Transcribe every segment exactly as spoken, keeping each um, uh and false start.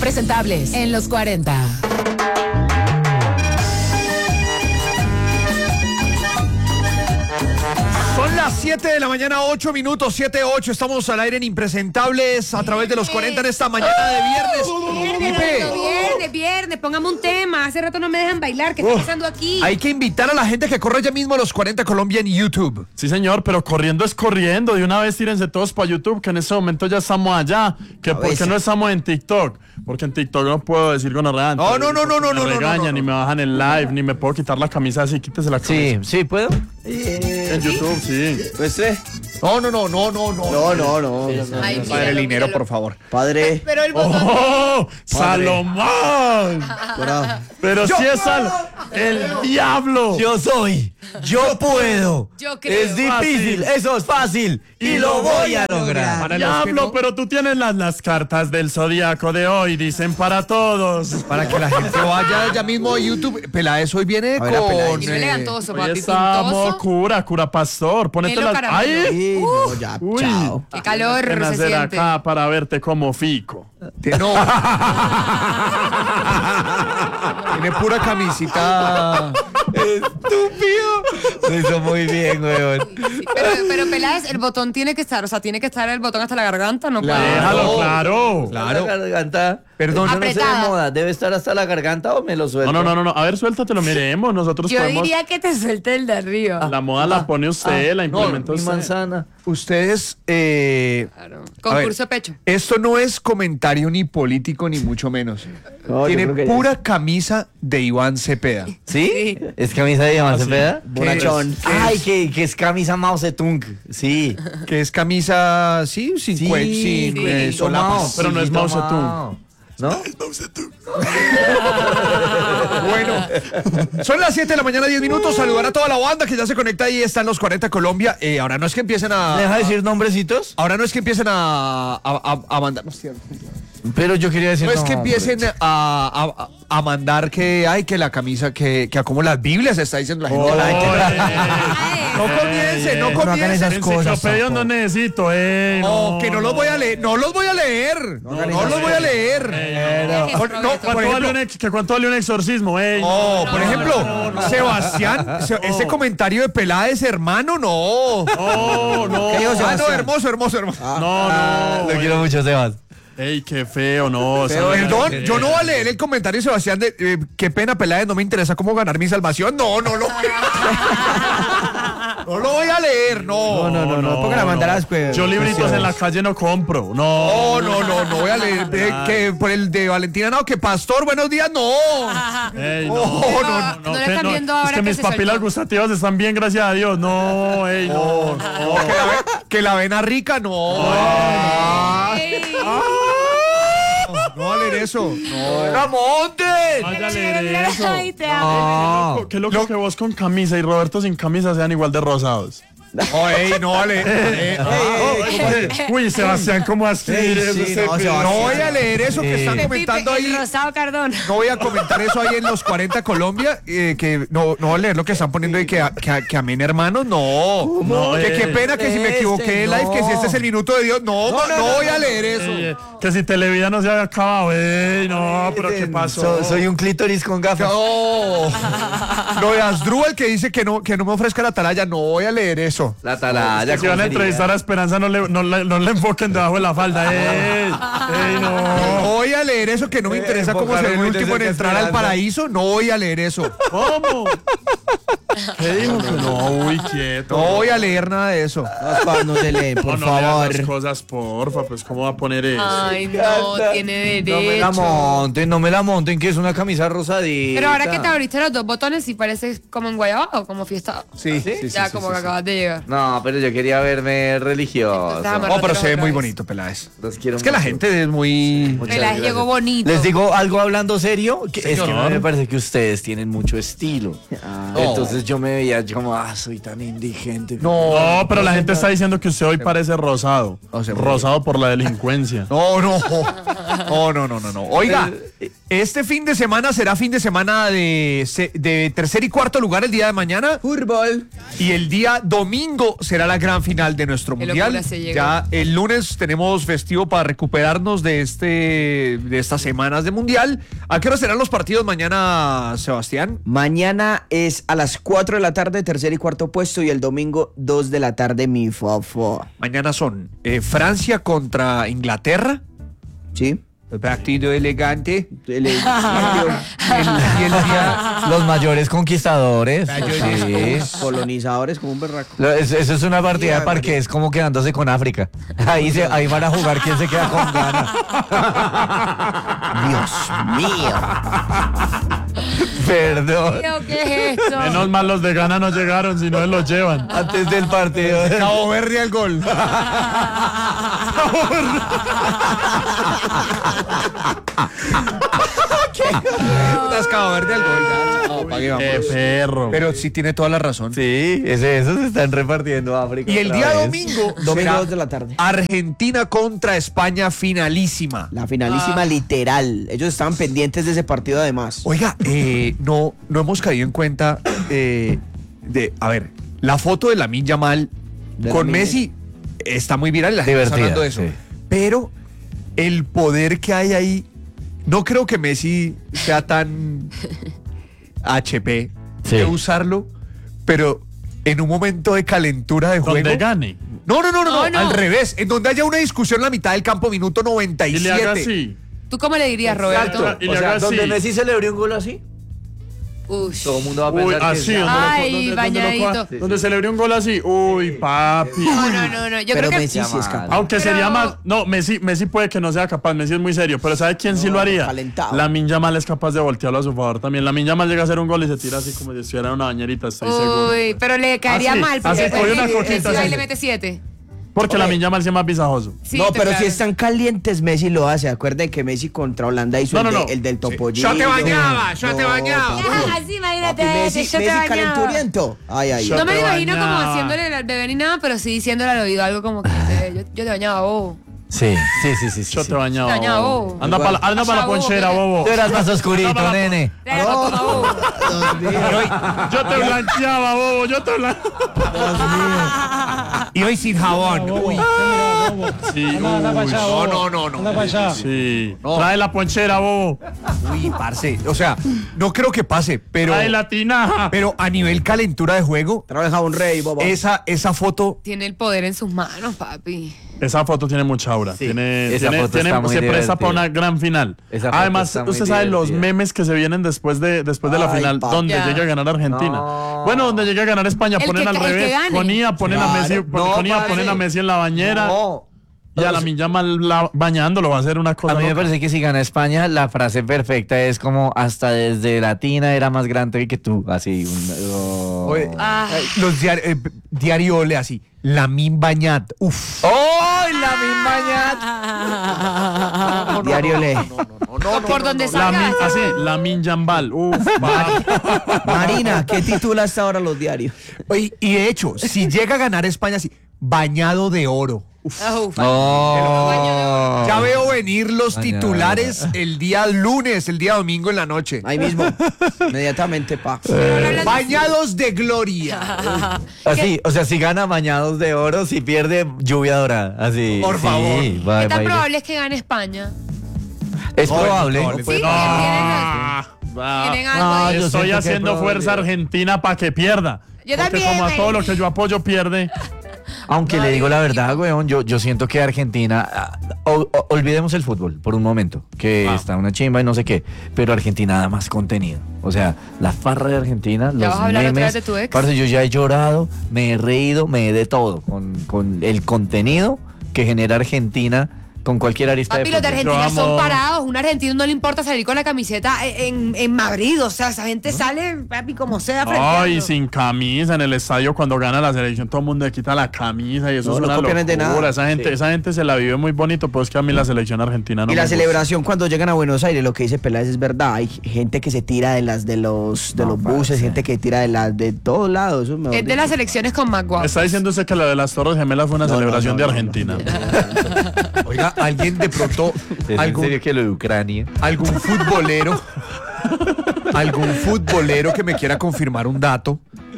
Impresentables en los cuarenta. Son las siete de la mañana, ocho minutos, siete ocho. Estamos al aire en Impresentables a través de los cuarenta en esta mañana de viernes. Viernes, viernes, viernes, póngame un tema. Hace rato no me dejan bailar. ¿Qué está pasando aquí? Hay que invitar a la gente que corre ya mismo a los cuarenta Colombia en YouTube. Sí, señor, pero corriendo es corriendo. De una vez tírense todos para YouTube, que en ese momento ya estamos allá. Que ¿por qué no estamos en TikTok? Porque en TikTok no puedo decir gonorrea. No, no, no, no, no, no. Me regañan, no, no, no. ni me bajan el live, ni me puedo quitar la camisa así. Quítese la camisa. Sí, sí, ¿puedo? En YouTube, sí. Pues eh. No, no, no, no, no, no. No, no, no. Ay, Padre míralo, Linero, míralo. por favor. Padre. Pero el botón. ¡Oh! ¡Salomón! Pero si es al el diablo. Yo soy. Yo puedo. Yo creo. Es difícil, eso es fácil. Y lo voy a lograr. Para los que Diablo, no- pero tú tienes las, las cartas del zodiaco de hoy, dicen para todos. Para que la gente vaya ya mismo a YouTube. Peláez hoy viene A ver, a con... Peláez. Y no eh, elegantoso, Hoy papi, estamos pintoso. cura, cura pastor. Ponete Melo las... caramelo. ¡Ay! Sí, no, ya, Uy. chao. Qué calor Ven a se hacer siente. acá para verte como fico. Tiene- No. Tiene pura camisita. Estúpido. Lo hizo muy bien, weón. Pero, pero Peláez, el botón tiene que estar, o sea, tiene que estar el botón hasta la garganta, no puede. Déjalo, claro. Claro. La garganta. Perdón, Yo no sé de Apretada. moda. ¿Debe estar hasta la garganta o me lo suelto? No, no, no, no, no. A ver, suéltatelo, miremos. Nosotros Yo podemos. diría que te suelte el de arriba. La moda la pone usted, la implementa Mi usted. manzana. Ustedes, eh, Claro. a Concurso ver, pecho. esto no es comentario ni político ni mucho menos. No, yo Tiene creo que ya pura camisa de Iván Cepeda. ¿Sí? Sí. ¿Es camisa de Iván Ah, sí. Cepeda? Bonachón. ¿Qué Ay, es? que, que es camisa Mao Zedong. Sí. Que es camisa, sí, sin Sí, cuen- sin sí, eh, solapas. Pero no es Mao Zedong. Mao. ¿No? Bueno, son las siete de la mañana, diez minutos. Saludar a toda la banda que ya se conecta ahí. Están los cuarenta Colombia. Eh, ahora no es que empiecen a. ¿Deja de decir nombrecitos? Ahora no es que empiecen a, a, a, a mandar. No, cierto. Pero yo quería decir No es que nombres. empiecen a, a, a mandar que hay que la camisa, que, que a como las Biblias está diciendo la gente. La gente- No comience, no no hagan comience. esas cosas. Enciclopedias no necesito, eh. No, que no los voy a leer, no los voy a leer, no, los voy a leer. Pero- Por- no, por ¿Cuánto vale ejemplo, un ex- que ¿Cuánto vale un exorcismo, eh? no, por ejemplo, Sebastián, se- ese comentario de Peláez, hermano, no. No, no. ¿Qué dijo Ah, no, Sebastián? hermoso, hermoso, hermoso. No, no. Lo quiero mucho, Sebas. Ey, qué feo, no. esa no es la Perdón, idea. yo no voy a leer el comentario de Sebastián de eh, qué pena Peláez, no me interesa cómo ganar mi salvación. No, no lo No lo voy a leer, no. No, no, no, no. Póngala a mandar a las cuevas. Yo libritos en la calle no compro. No. No, no, no, no voy a leer eh, que por el de Valentina, no, que pastor, buenos días, no. Ey, No, no. no, No le que están viendo ahora Es que que mis se papilas soltó. gustativas están bien, gracias a Dios. No, ey, no. no, que la, ve- que la vena rica, no. Ey. No va a leer eso. No. ¡Ramonte! Vaya a leer eso. Ay, te amo. Qué loco que vos con camisa y Roberto sin camisa sean igual de rosados. Oh, ey, no vale. Eh, Uy, Sebastián, ¿cómo así? Ey, Eso sí, se no, pide. Sebastián. no voy a leer eso que están Pipe, comentando el ahí. rosado Cardón. No voy a comentar eso ahí en los cuarenta Colombia, eh, que no, no voy a leer lo que están poniendo ahí, que, a- que, a- que amén, hermano, no. No, que qué eh. pena que si me equivoqué de Este, live, que si este es el no. minuto de Dios, no, no, no voy a leer eso. Ey, eh, que si Televida no se había acabado. Ey, no, pero ¿qué pasó? So- soy un clítoris con gafas. No. Lo de Asdrúbal que dice que no, que no me ofrezca la atalaya, no voy a leer eso. La talaya. Si van a entrevistar a Esperanza, no le, no, le- no le enfoquen debajo de la falda. Ey, ey, no. No voy a leer eso, que no me Eh, interesa cómo ser el enfocaron muy de último en cerca entrar al Esperanza. paraíso, no voy a leer eso. ¿Cómo? ¿Qué dijo? Que no, uy, quieto. No voy a leer nada de eso. No se leen, por No, no leas favor. las cosas, porfa, pues ¿cómo va a poner eso? Ay, no, tiene No me la derecho. monten, no me la monten, que es una camisa rosadita. Pero ahora que te abriste los dos botones, sí pareces como en Guayabao, como fiesta. Sí, sí, sí. Ya sí, como sí, que sí. acabas de llegar. No, pero yo quería verme religioso. Entonces, Oh, pero se ve muy Otra vez. bonito, Peláez. Los quiero Es que la mucho. gente es muy... Muchas Peláez gracias. llegó bonito. Les digo algo hablando serio, que es que Señor. me parece que ustedes tienen mucho estilo. Ah. Entonces yo me veía como, ah, soy tan indigente. No, No, pero la gente está diciendo que usted hoy parece rosado. No, se- Rosado por la delincuencia. no, no. No, no, no, no, no. Oiga, este fin de semana será fin de semana de, se- de tercer y cuarto lugar el día de mañana. Fútbol. Y el día domingo será la gran final de nuestro Qué mundial. locura se llegó. Ya el lunes tenemos festivo para recuperarnos de este de estas semanas de Mundial. ¿A qué hora serán los partidos mañana, Sebastián? Mañana es a las cuatro de la tarde, tercer y cuarto puesto, y el domingo dos de la tarde, mi fofo. Mañana son eh, Francia contra Inglaterra. ¿Sí? El partido elegante. El- el- El- y el día- Los mayores conquistadores. Mayores. Sí. colonizadores como un berraco. Lo- es- Eso es una partida de Ya, parqués como quedándose con África. Ahí, se, ahí van a jugar quién se queda con Ghana. Dios mío. Perdón. Tío, ¿qué es esto? Menos mal los de Ghana no llegaron, si no los llevan. Antes del partido. Cabo Verde al gol. Putas, Cabo Verde al gol. ya. No, pa' qué vamos. Qué perro. Pero sí tiene toda la razón. Sí, ese, esos se están repartiendo África. Y el otra día vez. domingo, Domingo será dos de la tarde. Argentina contra España finalísima. La finalísima literal. Ellos estaban pendientes de ese partido además. Oiga, eh, no, no hemos caído en cuenta eh, de, a ver, la foto de Lamine Yamal De con Lamine. Messi está muy viral, la gente está Divertida, hablando de eso. sí. Pero el poder que hay ahí, no creo que Messi sea tan H P Sí. de usarlo, pero en un momento de calentura de juego. Donde gane. No, no, no, no, no, No, no. al revés, en donde haya una discusión en la mitad del campo, minuto noventa y Y le haga siete. así. ¿Tú cómo le dirías, Roberto? Exacto. Y O le sea, haga donde así. Messi celebró un gol así, Uy. todo el mundo va a Uy, pensar que así, es- donde, Ay, lo, donde, donde, lo bañadito. coja- donde celebre un gol así. Uy, papi. No, no, no, no. Yo Pero creo que. Messi sí es capaz. Aunque Pero- sería más. No, Messi, Messi puede que no sea capaz. Messi es muy serio. Pero ¿sabe quién sí No, lo haría? calentado. Lamine Yamal es capaz de voltearlo a su favor también. Lamine Yamal llega a hacer un gol y se tira así como si estuviera en una bañerita. Estoy seguro. Uy, pero le caería Así, mal. así, Porque coge una Messi- coquita Messi va y así. le mete siete. Porque Oye. Lamine Yamal sí es más visajoso. Sí, no, te pero claro. si están calientes, Messi lo hace. Acuerden que Messi contra Holanda hizo No, el, no, de- no. el del topollillo. Yo te bañaba, yo te bañaba. papi. Ah, así, imagínate. Papi, Messi, yo te Messi bañaba. calenturiento. Ay, ay, Yo No ay. me te lo imagino como bañaba. haciéndole al bebé ni nada, pero sí diciéndole al oído algo como que te- yo, yo te bañaba, bobo. Sí, sí, sí, sí. sí, Yo sí. te bañaba. Te bañaba, bobo. bobo. Anda para la, anda pa' la Asa, bobo, ponchera, que- bobo. Tú eras más oscurito, nene. Era para tomar, bobo. Yo te blanqueaba, bobo. Yo te blanqueaba. Y hoy sin jabón. Uy. Sí, uy, No, no, no, no. sí. No. Trae la ponchera, bobo. Uy, parce. O sea, no creo que pase, pero, Trae la tinaja. pero a nivel calentura de juego, Trabaja un rey, bobo. esa, esa foto. Tiene el poder en sus manos, papi. Esa foto tiene mucha aura. Sí, tiene, esa tiene- foto tiene- está muy se presta divertida. para una gran final. Esa foto Además, está muy usted sabe los divertida. memes que se vienen después de, después de la Ay, final, papi. donde Ya. llegue a ganar Argentina. No. Bueno, donde llegue a ganar España, El ponen que- al el que revés. gane. Con I A ponen a Messi, Claro. pon- No, con I A parce. ponen a Messi en la bañera. No. Y a la Yamal la, bañándolo va a ser una cosa. A mí me loca. parece que si gana España, la frase perfecta es como hasta desde Latina era más grande que tú. Así. Un, oh. Oye, Ah. eh, los diari- eh, diario Ole así. Lamin Bañat. Uf. ¡Oh! La misma Diario Le. O por donde La salga. min, así, la Min Jambal. Uf, papi. Marina, ¿qué titula hasta ahora los diarios? Oye, y de hecho, si llega a ganar España así, bañado de oro. Uf. Uf. Oh. Ya veo venir los Bañado. titulares el día lunes, el día domingo en la noche. Ahí mismo. Inmediatamente, pa. Bañados de gloria. Así, o sea, si gana bañados de oro, si pierde lluvia dorada. Así. Por sí, favor. va- ¿Qué tan va a ir- probable es que gane España? Es No, probable. no, Sí, pues, tienen, Ah, va. tienen algo No, ahí. yo Estoy siento que haciendo es fuerza probable. Argentina para que pierda. Yo Porque también, como a güey. todo lo que yo apoyo pierde. Aunque No, le digo la digo, verdad, weón, yo, yo siento que Argentina, ah, o- o- olvidemos el fútbol por un momento, que Ah. está una chimba y no sé qué, pero Argentina da más contenido. O sea, la farra de Argentina, los vas a hablar otra memes, vez de tu ex? parce, yo ya he llorado, me he reído, me he de todo con, con el contenido que genera Argentina con cualquier arista Papi, de los de fútbol. Argentina Yo son amo- parados. Un argentino no le importa salir con la camiseta en, en Madrid. O sea, esa gente sale, papi, como sea. Ay, frenteando. sin camisa en el estadio cuando gana la selección, todo el mundo le quita la camisa y eso No, es no una copian de locura. nada. Esa gente, Sí. esa gente se la vive muy bonito, pero es que a mí la selección argentina no Y me la gusta. celebración cuando llegan a Buenos Aires, lo que dice Peláez es verdad. Hay gente que se tira de las de los de No, los buses, parce. gente que tira de las de todos lados. Eso es mejor Es de dicho. las elecciones con más guapos. Está diciéndose que la de las Torres Gemelas fue una No, no, celebración no, de no, Argentina. Oiga, alguien de pronto, ¿Es en algún, serio que lo de Ucrania? algún futbolero, algún futbolero que me quiera confirmar un dato.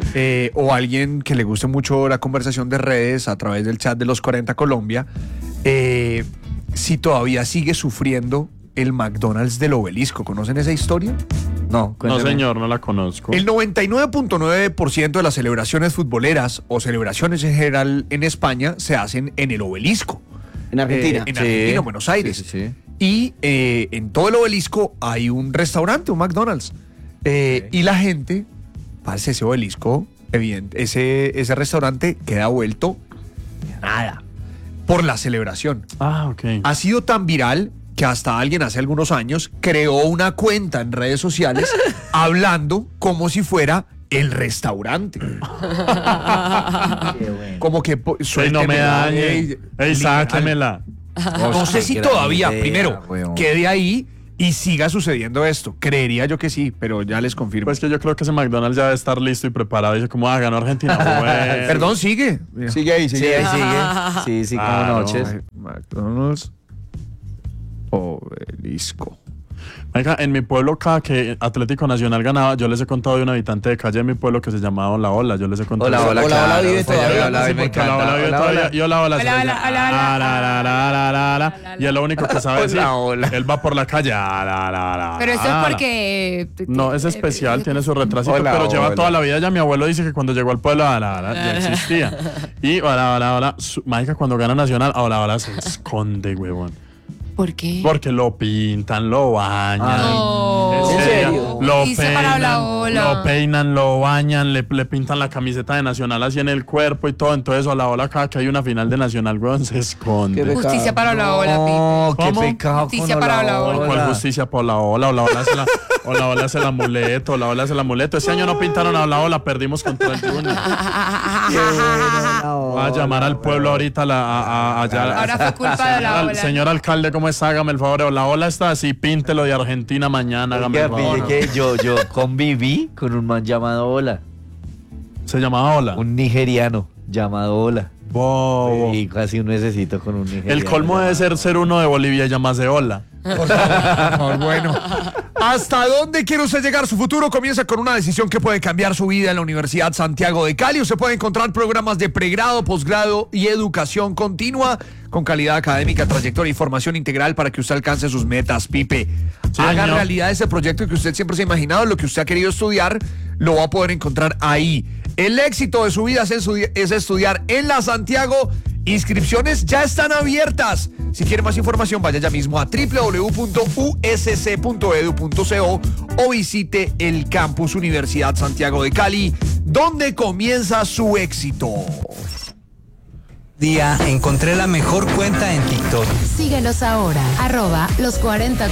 eh, o alguien que le guste mucho la conversación de redes a través del chat de los cuarenta Colombia, eh, si todavía sigue sufriendo el McDonald's del Obelisco. ¿Conocen esa historia? No, No, cuéntame. señor, no la conozco. El noventa y nueve punto nueve por ciento de las celebraciones futboleras o celebraciones en general en España se hacen en el Obelisco. En Argentina. Eh, en Sí. Argentina, Buenos Aires. Sí, sí, sí. Y eh, en todo el Obelisco hay un restaurante, un McDonald's. Eh, Ok. Y la gente, parce, ese Obelisco, evidente, ese, ese restaurante queda vuelto nada por la celebración. Ah, ok. Ha sido tan viral que hasta alguien hace algunos años creó una cuenta en redes sociales hablando como si fuera el restaurante. Qué bueno. Como que po- Ey, no me suéltemela, dañe. ey, Ey, literal. sáquemela. No sé si Qué gran todavía, idea, primero, weón. quede ahí y siga sucediendo esto. Creería yo que sí, pero ya les confirmo. Pues que yo creo que ese McDonald's ya debe estar listo y preparado. Dice, como, ah, ganó Argentina. Bueno. Perdón, sigue. Sigue ahí, Sí, sigue ahí. ahí sigue. Sí, sí, como Claro. noches. McDonald's Obelisco. Marica, en mi pueblo, cada que Atlético Nacional ganaba, yo les he contado de un habitante de calle de mi pueblo que se llamaba Hola Hola. Yo les he contado. Hola, hola, Hola, claro. hola, vive todavía. Hola, hola, Sí, me porque Hola encanta. Hola vive Hola, todavía. hola. Y Hola Hola. se Hola, le hola, llama, hola, hola. ah, la, la, la, la, la, la. Hola, Y es lo único que sabe decir. Hola, hola. Él va por la calle. ah, la, la, la, Pero eso la, es la. porque... No, es especial, tiene su retrasito, Hola, pero lleva hola. toda la vida ya. Mi abuelo dice que cuando llegó al pueblo, hola, hola, ya existía. Y hola, hola, hola. Su- Marica, cuando gana Nacional, hola, hola, se esconde, huevón. ¿Por qué? Porque lo pintan, lo bañan. No. ¿En serio? Lo Hizo para Hola, peinan, Hola. lo peinan, lo bañan, le, le pintan la camiseta de Nacional así en el cuerpo y todo. Entonces, hola, hola, cada que hay una final de Nacional, weón, se esconde. Qué pecado. Justicia para Hola Hola, Pipe. Oh, qué ¿Cómo? pecado con Justicia para hola, hola, ¿Cuál hola. justicia por la ola? Hola, hola, hace la, hola, hola, hace el amuleto, hola, hola, hace el amuleto. Este año no pintaron a hola, hola, perdimos contra el Junior. Voy a llamar al pueblo ahorita a la, a- a- allá. Ahora fue culpa de Hola Al Hola. señor alcalde, ¿cómo está? Hágame el favor. Hola, hola está así, píntelo de Argentina mañana, hágame el Oiga, pille favor. que yo, yo conviví con un man llamado Hola, Se llamaba Hola. un nigeriano llamado Hola. Bobo. Y casi un necesito con un nigeriano. El colmo debe ser ser uno de Bolivia y llamarse Hola. Por favor, bueno. ¿Hasta dónde quiere usted llegar? Su futuro comienza con una decisión que puede cambiar su vida en la Universidad Santiago de Cali. Usted puede encontrar programas de pregrado, posgrado y educación continua con calidad académica, trayectoria y formación integral para que usted alcance sus metas, Pipe. Sí, Haga señor. realidad ese proyecto que usted siempre se ha imaginado, lo que usted ha querido estudiar, lo va a poder encontrar ahí. El éxito de su vida es, estudi- es estudiar en la Santiago. Inscripciones ya están abiertas. Si quiere más información, vaya ya mismo a w w w punto u s c punto e d u punto co o visite el campus Universidad Santiago de Cali, donde comienza su éxito. Día encontré la mejor cuenta en TikTok. Síguenos ahora, arroba los cuarenta